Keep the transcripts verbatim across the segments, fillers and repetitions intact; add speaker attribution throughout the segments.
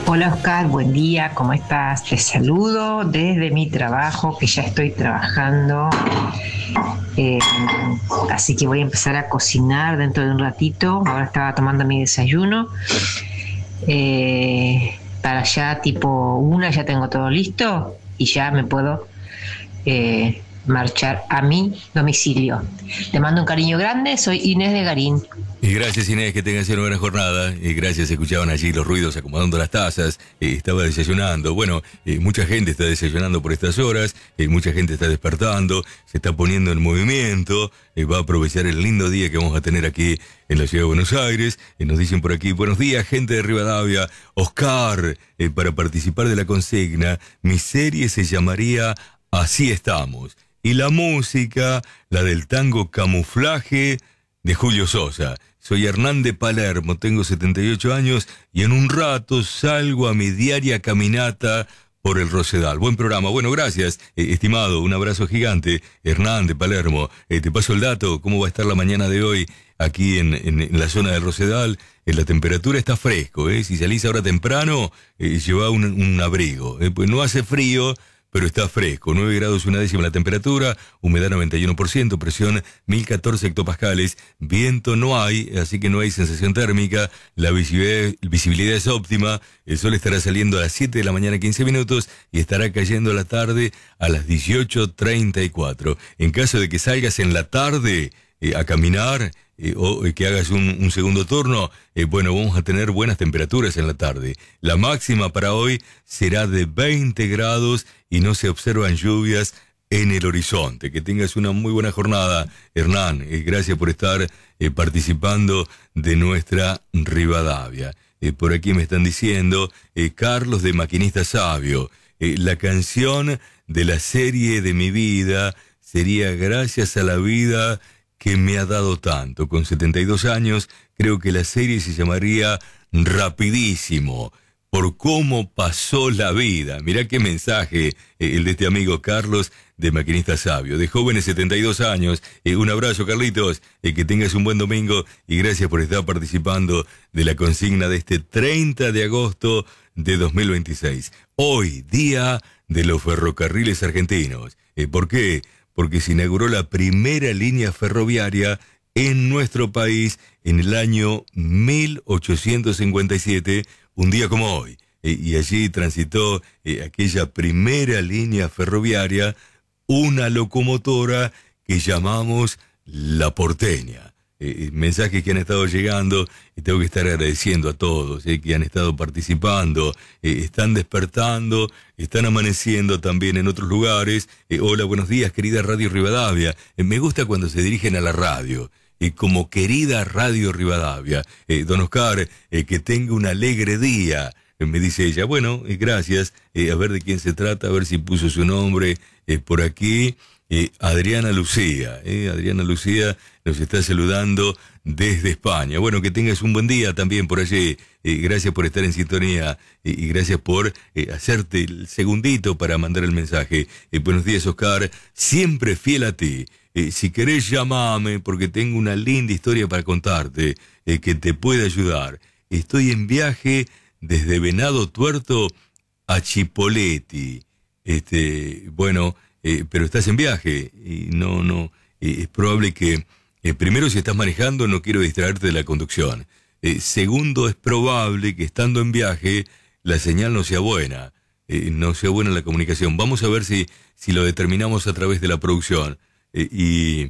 Speaker 1: Hola Oscar, buen día, ¿cómo estás? Te saludo desde mi trabajo, que ya estoy trabajando, eh, así que voy a empezar a cocinar dentro de un ratito. Ahora estaba tomando mi desayuno, eh, para ya tipo una ya tengo todo listo y ya me puedo eh, marchar a mi domicilio. Te mando un cariño grande, soy Inés de Garín.
Speaker 2: Y gracias Inés, que tengan una buena jornada. Y gracias, escuchaban allí los ruidos acomodando las tazas. Eh, estaba desayunando. Bueno, eh, mucha gente está desayunando por estas horas. Eh, mucha gente está despertando. Se está poniendo en movimiento. Eh, va a aprovechar el lindo día que vamos a tener aquí en la ciudad de Buenos Aires. Eh, nos dicen por aquí, buenos días, gente de Rivadavia. Oscar, eh, para participar de la consigna, mi serie se llamaría Así Estamos. Y la música, la del tango Camuflaje de Julio Sosa. Soy Hernán de Palermo, tengo setenta y ocho años y en un rato salgo a mi diaria caminata por el Rosedal. Buen programa. Bueno, gracias, eh, estimado. Un abrazo gigante. Hernán de Palermo. Eh, te paso el dato. ¿Cómo va a estar la mañana de hoy aquí en, en, en la zona del Rosedal? Eh, la temperatura está fresco. Eh. Si salís ahora temprano, eh, lleva un, un abrigo. Eh, pues no hace frío, pero está fresco. nueve grados una décima la temperatura, humedad noventa y uno por ciento, presión mil catorce hectopascales, viento no hay, así que no hay sensación térmica, la visibilidad, visibilidad es óptima, el sol estará saliendo a las siete de la mañana quince minutos y estará cayendo a la tarde a las dieciocho treinta y cuatro. En caso de que salgas en la tarde eh, a caminar, Eh, o eh, que hagas un, un segundo turno, eh, bueno, vamos a tener buenas temperaturas en la tarde. La máxima para hoy será de veinte grados y no se observan lluvias en el horizonte. Que tengas una muy buena jornada, Hernán. Eh, gracias por estar eh, participando de nuestra Rivadavia. Eh, por aquí me están diciendo, eh, Carlos de Maquinista Sabio, eh, la canción de la serie de mi vida sería Gracias a la vida que me ha dado tanto. Con setenta y dos años, creo que la serie se llamaría Rapidísimo, por cómo pasó la vida. Mirá qué mensaje, eh, el de este amigo Carlos de Maquinista Sabio, de jóvenes setenta y dos años. Eh, un abrazo, Carlitos, eh, que tengas un buen domingo y gracias por estar participando de la consigna de este treinta de agosto de dos mil veintiséis. Hoy, día de los ferrocarriles argentinos. Eh, ¿Por qué? Porque se inauguró la primera línea ferroviaria en nuestro país en el año mil ochocientos cincuenta y siete, un día como hoy. Eh, y allí transitó eh, aquella primera línea ferroviaria, una locomotora que llamamos La Porteña. Eh, mensajes que han estado llegando y tengo que estar agradeciendo a todos eh, que han estado participando, eh, están despertando, están amaneciendo también en otros lugares. Eh, hola, buenos días, querida Radio Rivadavia. Eh, me gusta cuando se dirigen a la radio, eh, como querida Radio Rivadavia. Eh, don Oscar, eh, que tenga un alegre día. Eh, me dice ella, bueno, eh, gracias, eh, a ver de quién se trata, a ver si puso su nombre eh, por aquí. Eh, Adriana Lucía, eh, Adriana Lucía nos está saludando desde España. Bueno, que tengas un buen día también por allí. Eh, gracias por estar en sintonía eh, y gracias por eh, hacerte el segundito para mandar el mensaje. Eh, buenos días, Oscar, siempre fiel a ti. Eh, si querés, llamame porque tengo una linda historia para contarte eh, que te puede ayudar. Estoy en viaje desde Venado Tuerto a Chipoleti. Este, bueno... Eh, pero estás en viaje y no, no, eh, es probable que, eh, primero, si estás manejando, no quiero distraerte de la conducción. Eh, segundo, es probable que estando en viaje la señal no sea buena, eh, no sea buena la comunicación. Vamos a ver si, si lo determinamos a través de la producción eh, y,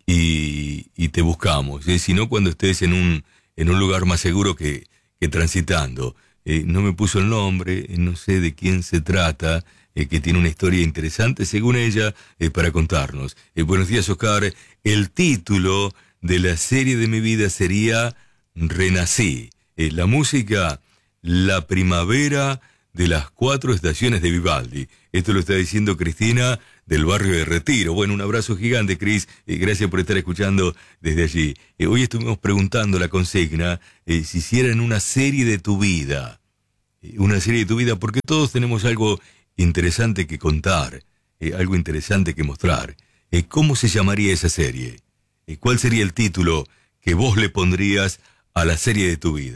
Speaker 2: y, y te buscamos. Eh, si no, cuando estés en un, en un lugar más seguro que, que transitando. Eh, no me puso el nombre, eh, no sé de quién se trata. Eh, que tiene una historia interesante, según ella, eh, para contarnos. Eh, buenos días, Oscar. El título de la serie de mi vida sería Renací. Eh, la música, La Primavera de las Cuatro Estaciones de Vivaldi. Esto lo está diciendo Cristina del barrio de Retiro. Bueno, un abrazo gigante, Cris. Eh, gracias por estar escuchando desde allí. Eh, hoy estuvimos preguntando la consigna eh, si hicieran una serie de tu vida. Eh, una serie de tu vida, porque todos tenemos algo interesante que contar, eh, algo interesante que mostrar. Eh, ¿Cómo se llamaría esa serie? Eh, ¿Cuál sería el título que vos le pondrías a la serie de tu vida?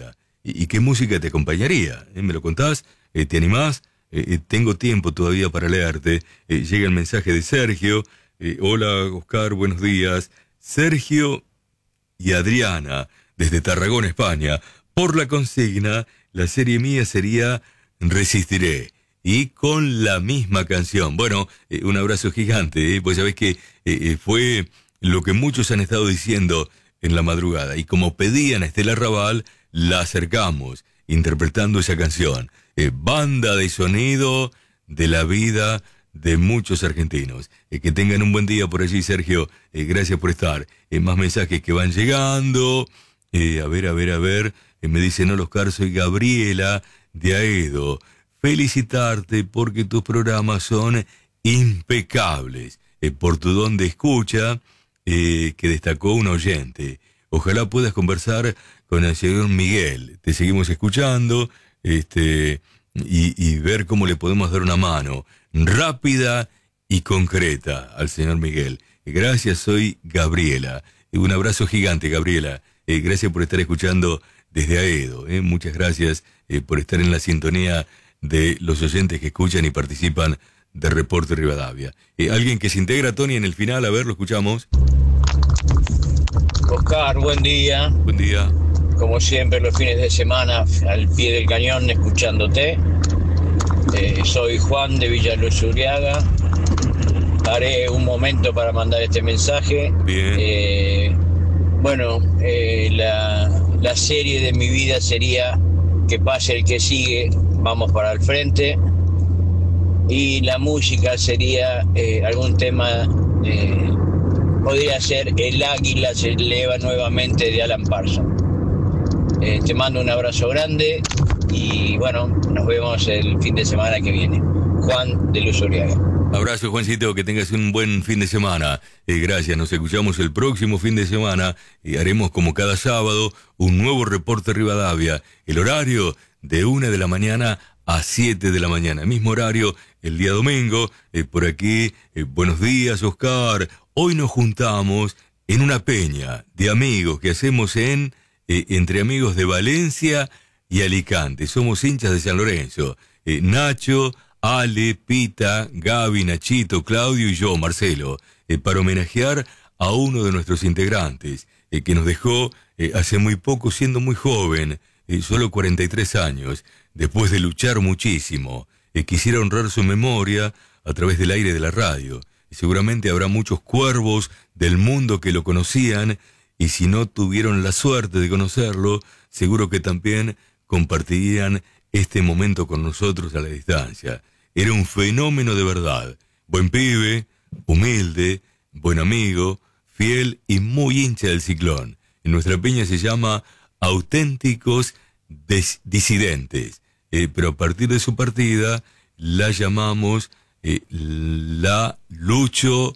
Speaker 2: ¿Y, y qué música te acompañaría? ¿Eh? ¿Me lo contás? Eh, ¿Te animás? Eh, eh, tengo tiempo todavía para leerte. Eh, llega el mensaje de Sergio. Eh, hola, Oscar, buenos días. Sergio y Adriana, desde Tarragona, España. Por la consigna, la serie mía sería Resistiré. Y con la misma canción. Bueno, eh, un abrazo gigante, ¿eh? Pues sabés que eh, eh, fue lo que muchos han estado diciendo en la madrugada. Y como pedían a Estela Raval, la acercamos, interpretando esa canción. Eh, banda de sonido de la vida de muchos argentinos. Eh, que tengan un buen día por allí, Sergio. Eh, gracias por estar. Eh, más mensajes que van llegando. Eh, a ver, a ver, a ver. Eh, me dicen, hola Oscar, soy Gabriela de Aedo. Felicitarte porque tus programas son impecables. Eh, por tu don de escucha eh, que destacó un oyente. Ojalá puedas conversar con el señor Miguel. Te seguimos escuchando este, y, y ver cómo le podemos dar una mano rápida y concreta al señor Miguel. Gracias, soy Gabriela. Un abrazo gigante, Gabriela. Eh, gracias por estar escuchando desde Aedo. Eh. Muchas gracias eh, por estar en la sintonía de los oyentes que escuchan y participan de Reporte Rivadavia. Eh, alguien que se integra, Tony, en el final, a ver, lo escuchamos.
Speaker 3: Oscar, buen día.
Speaker 2: Buen día.
Speaker 3: Como siempre, los fines de semana, al pie del cañón, escuchándote. Eh, soy Juan de Villa Luz Uriaga. Haré un momento para mandar este mensaje.
Speaker 2: Bien.
Speaker 3: Eh, bueno, eh, la, la serie de mi vida sería Que pase el que sigue, vamos para el frente. Y la música sería eh, algún tema, eh, podría ser El águila se eleva nuevamente de Alan Parsons. Eh, te mando un abrazo grande y bueno, nos vemos el fin de semana que viene. Juan de Luz Uriaga.
Speaker 2: Abrazo, Juancito, que tengas un buen fin de semana. Eh, gracias, nos escuchamos el próximo fin de semana y haremos como cada sábado un nuevo Reporte Rivadavia. El horario de una de la mañana a siete de la mañana. Mismo horario el día domingo. Eh, por aquí, eh, buenos días, Oscar. Hoy nos juntamos en una peña de amigos que hacemos en eh, entre amigos de Valencia y Alicante. Somos hinchas de San Lorenzo. Eh, Nacho, Ale, Pita, Gaby, Nachito, Claudio y yo, Marcelo, eh, para homenajear a uno de nuestros integrantes, eh, que nos dejó eh, hace muy poco, siendo muy joven, eh, solo cuarenta y tres años, después de luchar muchísimo. Eh, quisiera honrar su memoria a través del aire de la radio. Y seguramente habrá muchos cuervos del mundo que lo conocían, y si no tuvieron la suerte de conocerlo, seguro que también compartirían este momento con nosotros a la distancia. Era un fenómeno de verdad. Buen pibe, humilde, buen amigo, fiel y muy hincha del Ciclón. En nuestra peña se llama Auténticos Des- Disidentes. Eh, pero a partir de su partida la llamamos eh, la Lucho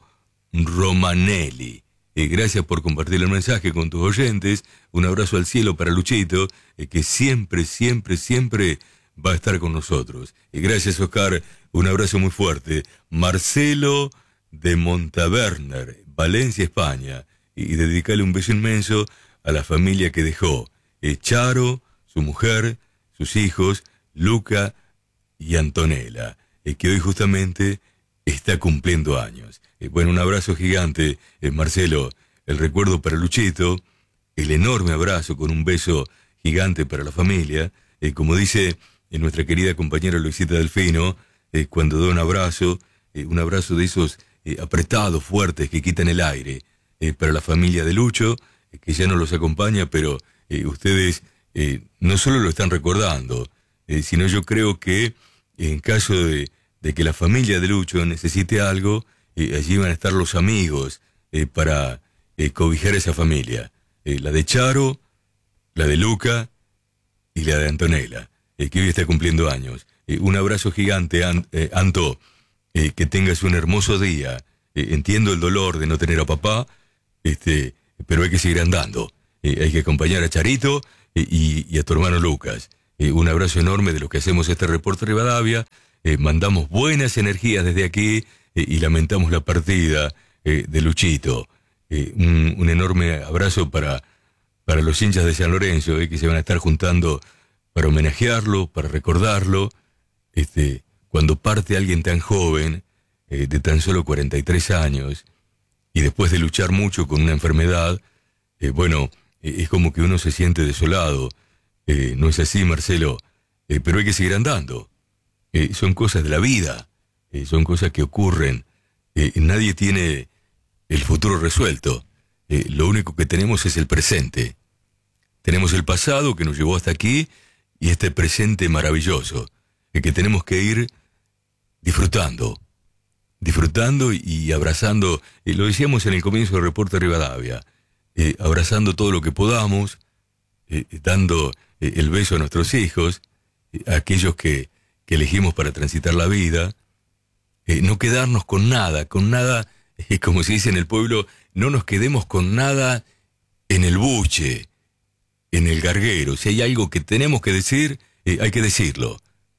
Speaker 2: Romanelli. Eh, gracias por compartir el mensaje con tus oyentes. Un abrazo al cielo para Luchito, eh, que siempre, siempre, siempre va a estar con nosotros. Y gracias, Oscar. Un abrazo muy fuerte. Marcelo de Montaverner, Valencia, España. Y, y dedicarle un beso inmenso a la familia que dejó. Eh, Charo, su mujer, sus hijos, Luca y Antonella, eh, que hoy justamente está cumpliendo años. Eh, bueno, un abrazo gigante, eh, Marcelo. El recuerdo para Luchito, el enorme abrazo con un beso gigante para la familia. Eh, como dice eh, nuestra querida compañera Luisita Delfino, eh, cuando da un abrazo, eh, un abrazo de esos eh, apretados, fuertes, que quitan el aire, eh, para la familia de Lucho, eh, que ya no los acompaña, pero eh, ustedes eh, no solo lo están recordando, eh, sino yo creo que en caso de, de que la familia de Lucho necesite algo, eh, allí van a estar los amigos eh, para eh, cobijar esa familia. Eh, la de Charo, la de Luca y la de Antonella, eh, que hoy está cumpliendo años. Eh, un abrazo gigante, An- eh, Anto, eh, que tengas un hermoso día. Eh, entiendo el dolor de no tener a papá, este, pero hay que seguir andando. Eh, hay que acompañar a Charito eh, y, y a tu hermano Lucas. Eh, un abrazo enorme de lo que hacemos este Reporte Rivadavia. Eh, mandamos buenas energías desde aquí eh, y lamentamos la partida eh, de Luchito. Eh, un, un enorme abrazo para, para los hinchas de San Lorenzo, eh, que se van a estar juntando para homenajearlo, para recordarlo, este, cuando parte alguien tan joven, eh, de tan solo cuarenta y tres años, y después de luchar mucho con una enfermedad, eh, bueno, eh, es como que uno se siente desolado. Eh, no es así, Marcelo, eh, pero hay que seguir andando. Eh, son cosas de la vida, eh, son cosas que ocurren. Eh, nadie tiene el futuro resuelto. Eh, lo único que tenemos es el presente. Tenemos el pasado que nos llevó hasta aquí y este presente maravilloso, el que tenemos que ir disfrutando, disfrutando y abrazando, eh, lo decíamos en el comienzo del reporte Rivadavia, eh, abrazando todo lo que podamos, eh, dando eh, el beso a nuestros hijos, eh, a aquellos que, que elegimos para transitar la vida, eh, no quedarnos con nada, con nada, eh, como se dice en el pueblo, no nos quedemos con nada en el buche, en el garguero. Si hay algo que tenemos que decir, eh, hay que decirlo.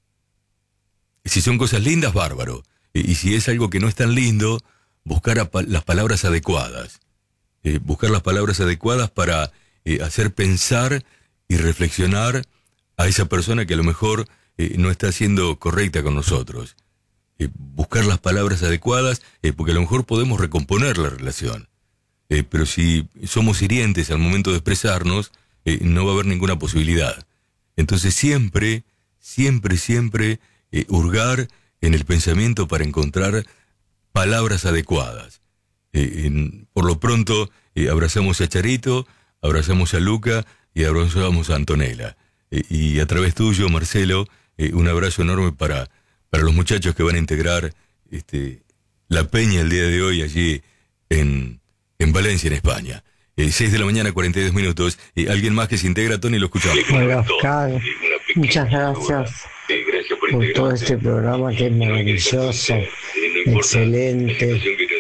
Speaker 2: Si son cosas lindas, bárbaro. Eh, y si es algo que no es tan lindo, buscar a pa- las palabras adecuadas. Eh, buscar las palabras adecuadas para eh, hacer pensar y reflexionar a esa persona que a lo mejor eh, no está siendo correcta con nosotros. Eh, buscar las palabras adecuadas, eh, porque a lo mejor podemos recomponer la relación. Eh, pero si somos hirientes al momento de expresarnos, eh, no va a haber ninguna posibilidad. Entonces siempre, siempre, siempre eh, hurgar en el pensamiento para encontrar palabras adecuadas. Eh, en, por lo pronto, eh, abrazamos a Charito, abrazamos a Luca y abrazamos a Antonella. Eh, y a través tuyo, Marcelo, eh, un abrazo enorme para, para los muchachos que van a integrar este, la peña el día de hoy allí en... en Valencia, en España. Eh, seis de la mañana, cuarenta y dos minutos. Eh, ¿Alguien más que se integra, Tony? Lo escuchamos.
Speaker 4: Hola, Oscar. Muchas gracias por todo este programa que es maravilloso, excelente,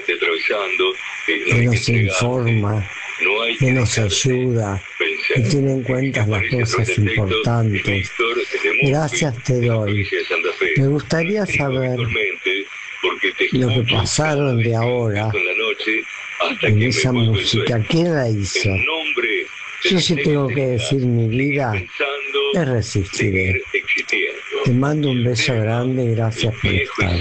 Speaker 4: que nos informa, que nos ayuda y tiene en cuenta las cosas importantes. Gracias te doy. Me gustaría saber lo que pasaron de ahora en esa música. ¿Quién la hizo? Yo sí tengo que decir mi vida, te resistiré. Te mando un beso grande y gracias por estar.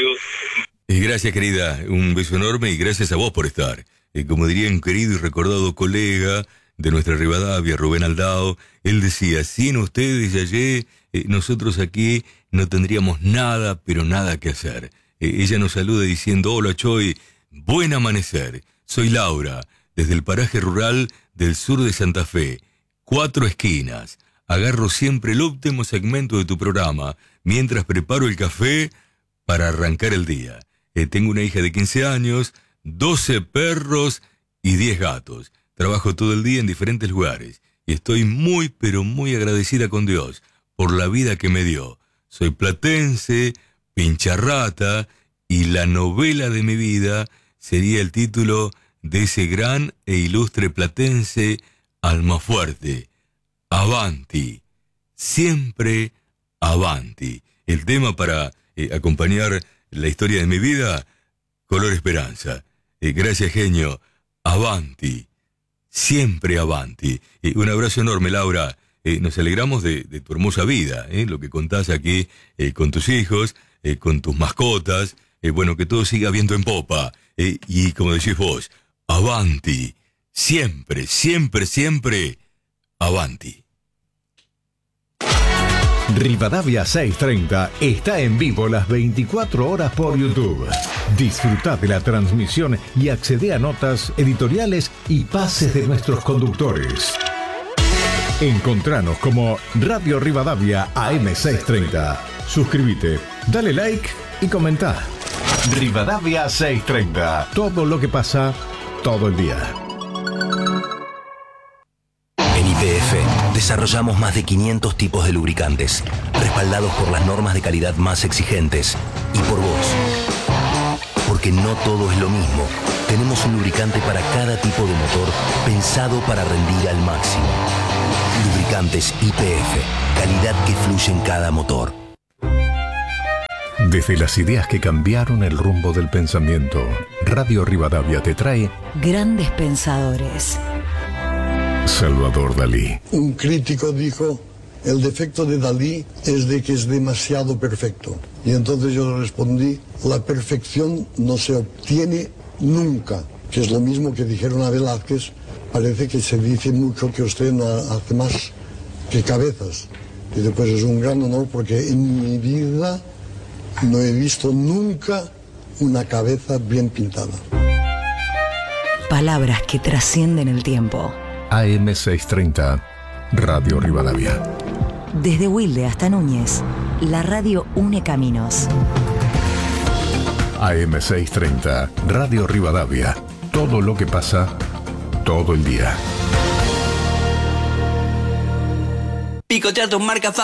Speaker 2: Y gracias, querida, un beso enorme y gracias a vos por estar. Eh, como diría un querido y recordado colega de nuestra Rivadavia, Rubén Aldao, él decía, sin ustedes, Yayé, eh, nosotros aquí no tendríamos nada, pero nada que hacer. Eh, ella nos saluda diciendo, hola Choy, buen amanecer, soy Laura, desde el paraje rural del sur de Santa Fe, Cuatro Esquinas. Agarro siempre el último segmento de tu programa, mientras preparo el café para arrancar el día. Eh, tengo una hija de quince años, doce perros y diez gatos. Trabajo todo el día en diferentes lugares y estoy muy pero muy agradecida con Dios por la vida que me dio. Soy platense, pincharrata y la novela de mi vida sería el título de ese gran e ilustre platense Almafuerte. Avanti, siempre avanti. El tema para eh, acompañar la historia de mi vida, Color Esperanza. Eh, gracias, genio. Avanti, siempre avanti. Eh, un abrazo enorme, Laura. Eh, nos alegramos de, de tu hermosa vida, eh, lo que contás aquí eh, con tus hijos, eh, con tus mascotas. Eh, bueno, que todo siga viento en popa. Eh, y como decís vos, avanti, siempre, siempre, siempre, avanti.
Speaker 5: Rivadavia seiscientos treinta está en vivo las veinticuatro horas por YouTube. Disfruta de la transmisión y accede a notas, editoriales y pases de nuestros conductores. Encontranos como Radio Rivadavia A M seiscientos treinta. Suscríbete, dale like y comenta. Rivadavia seiscientos treinta. Todo lo que pasa, todo el día.
Speaker 6: En Y P F desarrollamos más de quinientos tipos de lubricantes, respaldados por las normas de calidad más exigentes y por vos. Porque no todo es lo mismo. Tenemos un lubricante para cada tipo de motor pensado para rendir al máximo. Lubricantes Y P F, calidad que fluye en cada motor.
Speaker 5: Desde las ideas que cambiaron el rumbo del pensamiento, Radio Rivadavia te trae
Speaker 7: Grandes Pensadores.
Speaker 5: Salvador Dalí.
Speaker 8: Un crítico dijo
Speaker 7: el defecto de Dalí es de que es demasiado perfecto. Y entonces yo le respondí, la perfección no se obtiene nunca, que es lo mismo que dijeron a Velázquez, parece que se dice mucho que usted no hace más que cabezas. Y después es un gran honor porque en mi vida no he visto nunca una cabeza bien pintada.
Speaker 8: Palabras que trascienden el tiempo.
Speaker 5: A M seiscientos treinta, Radio Rivadavia.
Speaker 8: Desde Wilde hasta Núñez, la radio une caminos.
Speaker 5: A M seiscientos treinta, Radio Rivadavia. Todo lo que pasa, todo el día.
Speaker 9: Picotea tus marcas